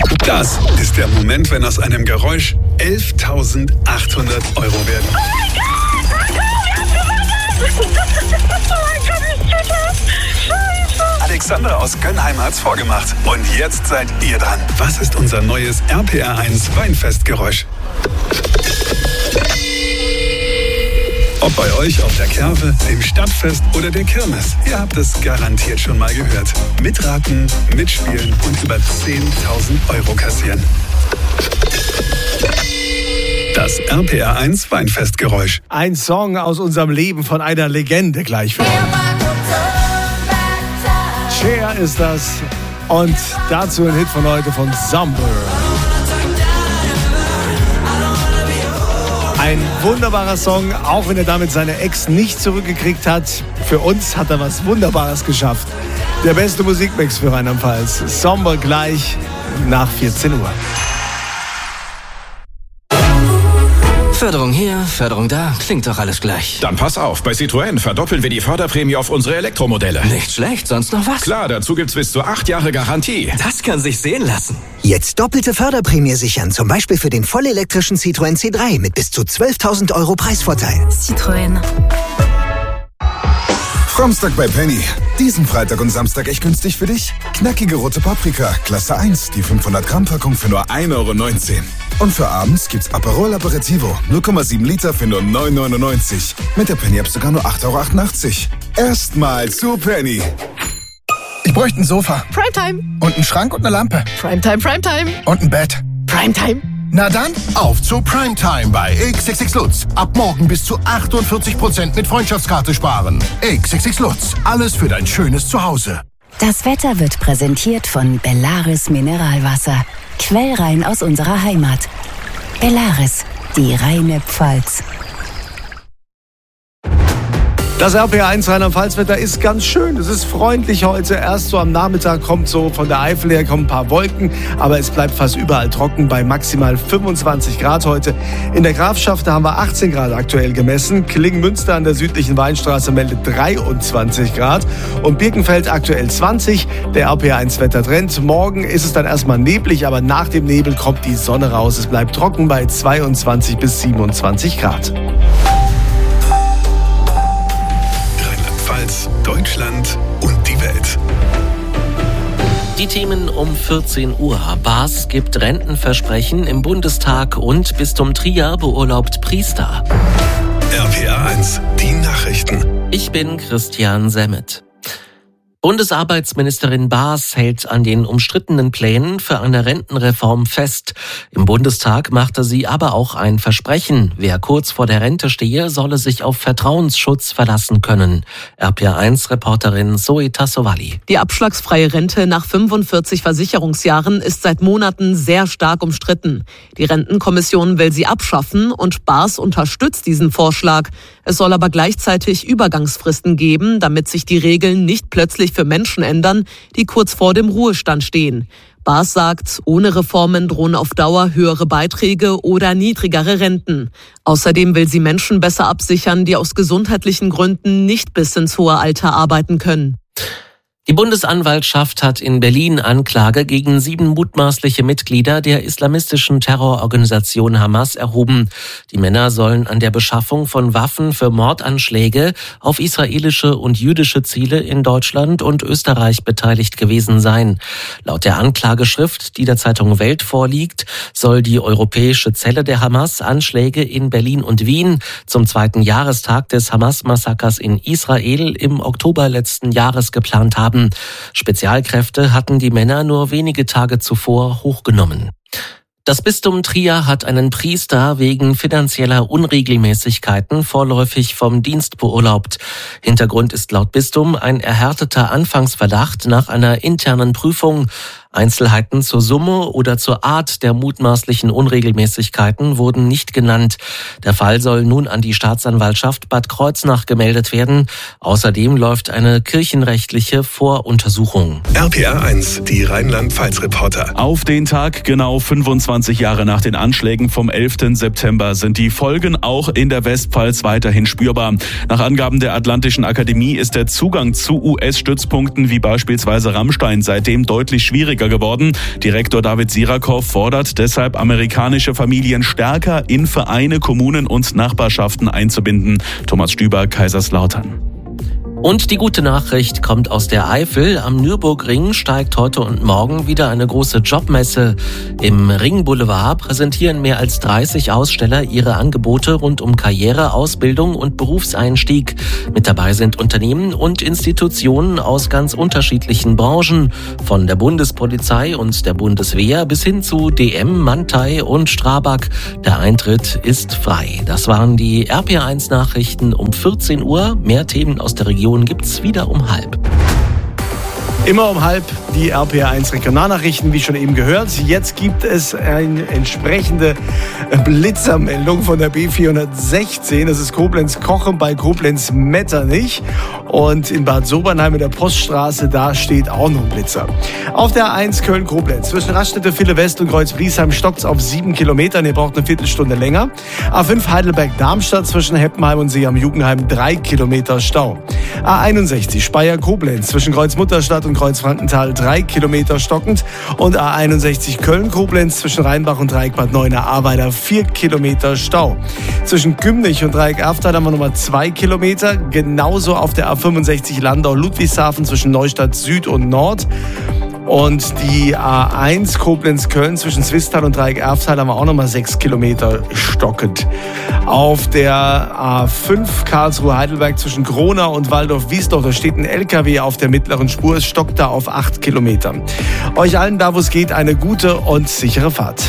Das ist der Moment, wenn aus einem Geräusch 11.800 Euro werden. Oh mein Gott, ich tue das! Scheiße! Alexandra aus Gönnheim hat's vorgemacht. Und jetzt seid ihr dran. Was ist unser neues RPR1 Weinfestgeräusch? Ob bei euch auf der Kerwe, dem Stadtfest oder der Kirmes, ihr habt es garantiert schon mal gehört. Mitraten, mitspielen und über 10.000 Euro kassieren. Das RPR1 Weinfestgeräusch. Ein Song aus unserem Leben von einer Legende gleich für euch. Cher ist das. Und dazu ein Hit von heute von Somber. Ein wunderbarer Song, auch wenn er damit seine Ex nicht zurückgekriegt hat. Für uns hat er was Wunderbares geschafft. Der beste Musikmix für Rheinland-Pfalz. Somber gleich nach 14 Uhr. Förderung hier, Förderung da, klingt doch alles gleich. Dann pass auf, bei Citroën verdoppeln wir die Förderprämie auf unsere Elektromodelle. Nicht schlecht, sonst noch was? Klar, dazu gibt's bis zu 8 Jahre Garantie. Das kann sich sehen lassen. Jetzt doppelte Förderprämie sichern, zum Beispiel für den vollelektrischen Citroën C3 mit bis zu 12.000 Euro Preisvorteil. Citroën. Frommstag bei Penny. Diesen Freitag und Samstag echt günstig für dich? Knackige rote Paprika, Klasse 1, die 500-Gramm-Packung für nur 1,19 Euro. Und für abends gibt's Aperol Aperitivo, 0,7 Liter für nur 9,99 Euro. Mit der Penny-App sogar nur 8,88 Euro. Erstmal zu Penny. Ich bräuchte ein Sofa. Primetime. Und einen Schrank und eine Lampe. Primetime, Primetime. Und ein Bett. Primetime. Na dann, auf zu Primetime bei XXX Lutz. Ab morgen bis zu 48% mit Freundschaftskarte sparen. XXX Lutz, alles für dein schönes Zuhause. Das Wetter wird präsentiert von Bellaris Mineralwasser. Quellrein aus unserer Heimat. Bellaris, die reine Pfalz. Das RPR1 Rheinland-Pfalz-Wetter ist ganz schön. Es ist freundlich heute. Erst so am Nachmittag kommt so von der Eifel her kommen ein paar Wolken. Aber es bleibt fast überall trocken bei maximal 25 Grad heute. In der Grafschaft, da haben wir 18 Grad aktuell gemessen. Klingen-Münster an der südlichen Weinstraße meldet 23 Grad. Und Birkenfeld aktuell 20. Der RPR1-Wettertrend. Morgen ist es dann erstmal neblig, aber nach dem Nebel kommt die Sonne raus. Es bleibt trocken bei 22 bis 27 Grad. Deutschland und die Welt. Die Themen um 14 Uhr. Baas gibt Rentenversprechen im Bundestag und Bistum Trier beurlaubt Priester. RPR1, die Nachrichten. Ich bin Christian Semmet. Bundesarbeitsministerin Baas hält an den umstrittenen Plänen für eine Rentenreform fest. Im Bundestag machte sie aber auch ein Versprechen. Wer kurz vor der Rente stehe, solle sich auf Vertrauensschutz verlassen können. RPR1-Reporterin Zoe Tassovali. Die abschlagsfreie Rente nach 45 Versicherungsjahren ist seit Monaten sehr stark umstritten. Die Rentenkommission will sie abschaffen und Baas unterstützt diesen Vorschlag. Es soll aber gleichzeitig Übergangsfristen geben, damit sich die Regeln nicht plötzlich für Menschen ändern, die kurz vor dem Ruhestand stehen. Baas sagt, ohne Reformen drohen auf Dauer höhere Beiträge oder niedrigere Renten. Außerdem will sie Menschen besser absichern, die aus gesundheitlichen Gründen nicht bis ins hohe Alter arbeiten können. Die Bundesanwaltschaft hat in Berlin Anklage gegen 7 mutmaßliche Mitglieder der islamistischen Terrororganisation Hamas erhoben. Die Männer sollen an der Beschaffung von Waffen für Mordanschläge auf israelische und jüdische Ziele in Deutschland und Österreich beteiligt gewesen sein. Laut der Anklageschrift, die der Zeitung Welt vorliegt, soll die europäische Zelle der Hamas Anschläge in Berlin und Wien zum 2. Jahrestag des Hamas-Massakers in Israel im Oktober letzten Jahres geplant haben. Spezialkräfte hatten die Männer nur wenige Tage zuvor hochgenommen. Das Bistum Trier hat einen Priester wegen finanzieller Unregelmäßigkeiten vorläufig vom Dienst beurlaubt. Hintergrund ist laut Bistum ein erhärteter Anfangsverdacht nach einer internen Prüfung. Einzelheiten zur Summe oder zur Art der mutmaßlichen Unregelmäßigkeiten wurden nicht genannt. Der Fall soll nun an die Staatsanwaltschaft Bad Kreuznach gemeldet werden. Außerdem läuft eine kirchenrechtliche Voruntersuchung. RPR1, die Rheinland-Pfalz-Reporter. Auf den Tag genau 25 Jahre nach den Anschlägen vom 11. September sind die Folgen auch in der Westpfalz weiterhin spürbar. Nach Angaben der Atlantischen Akademie ist der Zugang zu US-Stützpunkten wie beispielsweise Rammstein seitdem deutlich schwieriger schwieriger geworden. Direktor David Sirakow fordert deshalb, amerikanische Familien stärker in Vereine, Kommunen und Nachbarschaften einzubinden. Thomas Stüber, Kaiserslautern. Und die gute Nachricht kommt aus der Eifel. Am Nürburgring steigt heute und morgen wieder eine große Jobmesse. Im Ringboulevard präsentieren mehr als 30 Aussteller ihre Angebote rund um Karriere, Ausbildung und Berufseinstieg. Mit dabei sind Unternehmen und Institutionen aus ganz unterschiedlichen Branchen. Von der Bundespolizei und der Bundeswehr bis hin zu DM, Manntei und Strabag. Der Eintritt ist frei. Das waren die RPA1 Nachrichten um 14 Uhr. Mehr Themen aus der Region gibt's wieder um 12:30. Immer um 12:30 die RPA1 Regionalnachrichten, wie schon eben gehört. Jetzt gibt es eine entsprechende Blitzermeldung von der B416. Das ist Koblenz-Kochen bei Koblenz-Metternich. Und in Bad Sobernheim in der Poststraße, da steht auch noch ein Blitzer. Auf der A1 Köln-Koblenz zwischen Raststätte Ville West und Kreuz-Bliesheim stockt's auf 7 Kilometern. Ihr braucht eine Viertelstunde länger. A5 Heidelberg-Darmstadt zwischen Heppenheim und See am Jugendheim 3 Kilometer Stau. A61 Speyer-Koblenz zwischen Kreuz-Mutterstadt und Kreuz-Frankenthal 3 Kilometer stockend. Und A61 Köln-Koblenz zwischen Rheinbach und Dreieck Bad Neuenahr-Ahrweiler 4 Kilometer Stau. Zwischen Gümnich und Dreieck Erftal haben wir nochmal 2 Kilometer. Genauso auf der A65 Landau-Ludwigshafen zwischen Neustadt Süd und Nord. Und die A1 Koblenz-Köln zwischen Swisttal und Dreieck Erftal haben wir auch nochmal 6 Kilometer stockend. Auf der A5 Karlsruhe-Heidelberg zwischen Gronau und Waldorf-Wiesdorf, da steht ein LKW auf der mittleren Spur, es stockt da auf 8 Kilometer. Euch allen, da wo es geht, eine gute und sichere Fahrt.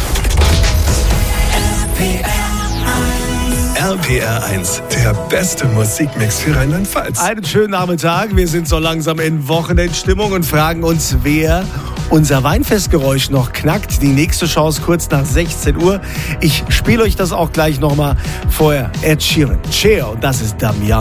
RPR1, der beste Musikmix für Rheinland-Pfalz. Einen schönen Nachmittag. Wir sind so langsam in Wochenendstimmung und fragen uns, wer unser Weinfestgeräusch noch knackt. Die nächste Chance kurz nach 16 Uhr. Ich spiele euch das auch gleich nochmal. Vorher Ed Sheeran, Cher, und das ist Damian.